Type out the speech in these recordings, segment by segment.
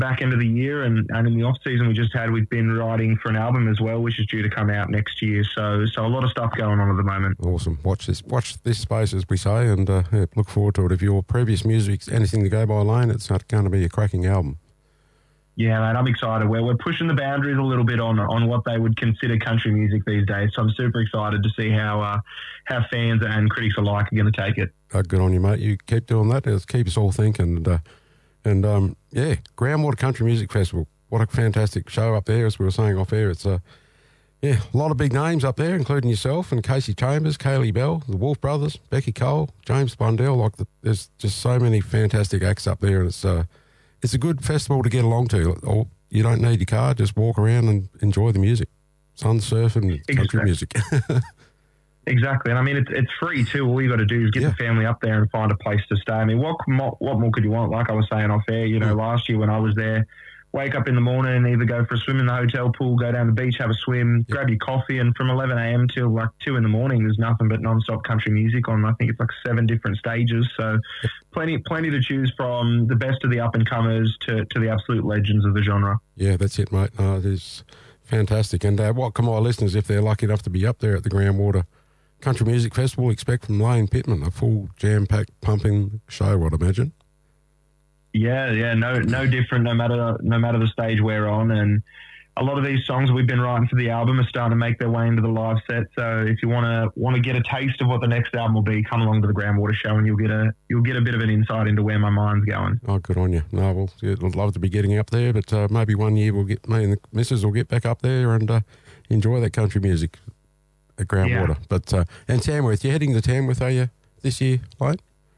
back end of the year, and in the off season we've been writing for an album as well, which is due to come out next year. So a lot of stuff going on at the moment. Awesome. Watch this space, as we say, and look forward to it. If your previous music's anything to go by, Lane, it's going to be a cracking album. Yeah, mate, I'm excited. We're pushing the boundaries a little bit on what they would consider country music these days. So I'm super excited to see how fans and critics alike are going to take it. Good on you, mate. You keep doing that. It'll keep us all thinking. Yeah, Groundwater Country Music Festival. What a fantastic show up there, as we were saying off air. It's a lot of big names up there, including yourself and Casey Chambers, Kaylee Bell, the Wolf Brothers, Becky Cole, James Blundell. There's just so many fantastic acts up there, and it's a good festival to get along to. You don't need your car, just walk around and enjoy the music. Sun, surf, and country music. Exactly. And I mean, it's free too. All you got to do is get the family up there and find a place to stay. I mean, what more could you want? Like I was saying off air, last year when I was there, wake up in the morning and either go for a swim in the hotel pool, go down the beach, have a swim, grab your coffee, and from 11 a.m. till like 2 in the morning, there's nothing but non-stop country music on. I think it's like 7 different stages. So plenty to choose from, the best of the up-and-comers to the absolute legends of the genre. Yeah, that's it, mate. It is fantastic. And what can my listeners, if they're lucky enough to be up there at the Groundwater Country Music Festival, expect from Lane Pittman? A full jam-packed, pumping show, I'd imagine. Yeah, no different, no matter the stage we're on. And a lot of these songs we've been writing for the album are starting to make their way into the live set. So if you want to get a taste of what the next album will be, come along to the Groundwater show and you'll get a bit of an insight into where my mind's going. Oh, good on you. No, well, I'd love to be getting up there, but maybe one year me and the missus will get back up there and enjoy that country music at Groundwater. Yeah. But and Tamworth, you're heading to Tamworth, are you, this year, Lane?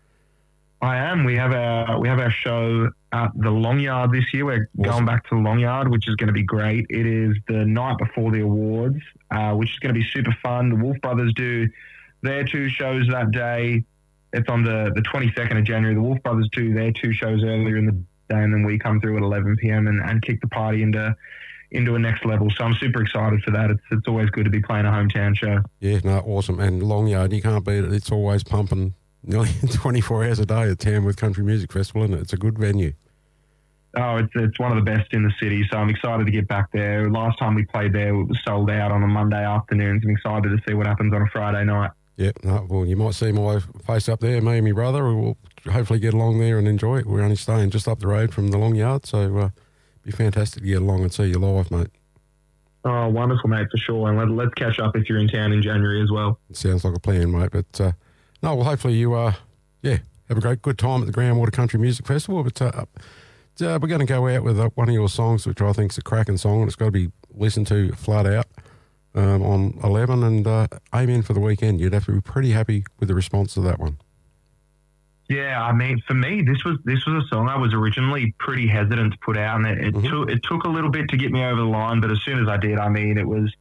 I am. We have our show at the Long Yard this year. We're going back to the Long Yard, which is going to be great. It is the night before the awards, which is going to be super fun. The Wolf Brothers do their 2 shows that day. It's on the 22nd of January. The Wolf Brothers do their 2 shows earlier in the day, and then we come through at 11 p.m. and kick the party into a next level. So I'm super excited for that. It's always good to be playing a hometown show. Yeah, no, awesome. And Long Yard, you can't beat it. It's always pumping nearly 24 hours a day at Tamworth Country Music Festival, and it's a good venue. Oh, it's one of the best in the city, so I'm excited to get back there. Last time we played there, it was sold out on a Monday afternoon, so I'm excited to see what happens on a Friday night. Yep, no, well, you might see my face up there, me and my brother. We'll hopefully get along there and enjoy it. We're only staying just up the road from the Long Yard, so it'd be fantastic to get along and see you live, mate. Oh, wonderful, mate, for sure. And let's catch up if you're in town in January as well. It sounds like a plan, mate, but... No, well, hopefully you, have a good time at the Groundwater Country Music Festival. But we're going to go out with one of your songs, which I think is a cracking song, and it's got to be listened to flat out on 11. And Amen for the Weekend. You'd have to be pretty happy with the response to that one. Yeah, I mean, for me, this was a song I was originally pretty hesitant to put out, and it took a little bit to get me over the line. But as soon as I did, I mean, it was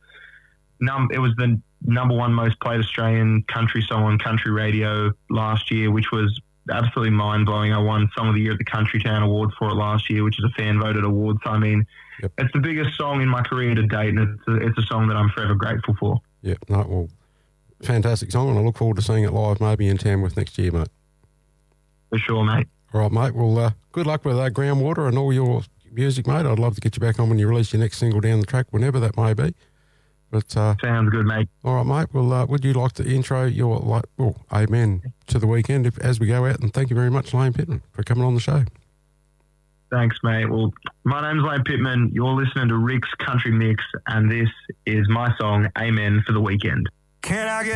the number 1 most played Australian country song on country radio last year, which was absolutely mind-blowing. I won Song of the Year at the Countrytown Award for it last year, which is a fan-voted award. So, I mean, It's the biggest song in my career to date, and it's a song that I'm forever grateful for. Yeah, no, well, fantastic song, and I look forward to seeing it live maybe in Tamworth next year, mate. For sure, mate. All right, mate. Well, good luck with Groundwater and all your music, mate. I'd love to get you back on when you release your next single down the track, whenever that may be. But sounds good, mate. All right, mate. Well, would you like to intro your Amen to the Weekend as we go out? And thank you very much, Lane Pittman, for coming on the show. Thanks, mate. Well, my name's Lane Pittman. You're listening to Rick's Country Mix, and this is my song, Amen for the Weekend. Can I get